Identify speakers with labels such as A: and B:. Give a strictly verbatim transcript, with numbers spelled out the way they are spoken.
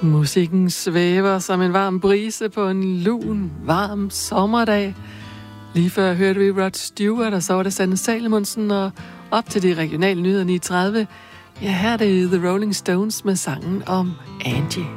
A: Musikken svæver som en varm brise på en lun, varm sommerdag. Lige før hørte vi Rod Stewart, og så var det Sanne Salomonsen, og op til de regionale nyheder ni tredive. Ja, her er det The Rolling Stones med sangen om Angie.